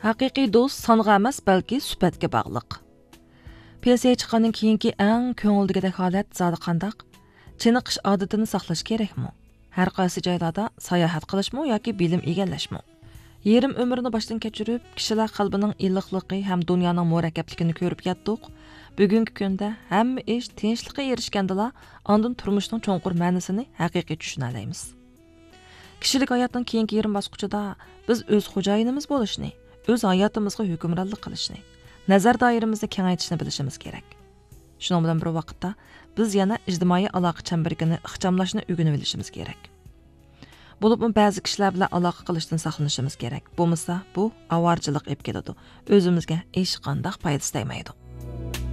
Haqiqiy do'st songa emas, balki suhbatga bog'liq. Pensiya chiqqandan keyingi eng ko'ngildagidek holat zodi qandaq? Chiniqish odatini saqlash kerakmi? Har qaysi joylarda sayohat qilishmi yoki bilim egallashmi? Yerim umrini boshdan kechirib, kishilar qalbining iliqligi ham dunyoning murakkabligini ko'rib yetdik. Bugungi kunda hamma ish tinchlikka erishgandala, ondan turmushning cho'nqur ma'nosini haqiqiy tushuna olamiz. Kishilik hayotning keyingi yerim bosqichida biz o'z xo'jayinimiz bo'lishni, o'z hayotimizga hukmronlik qilishni, nazar doiramizni kengaytirishni bilishimiz kerak. Shuning bilan bir vaqtda biz yana ijtimoiy aloqa chambarigini ixchamlashni o'rganib olishimiz kerak. Bo'libmi ba'zi kishilar bilan aloqa qilishdan saqlanishimiz kerak. Bo'lmasa bu avarchilik olib keladi. O'zimizga hech qanday foyda tegmaydi.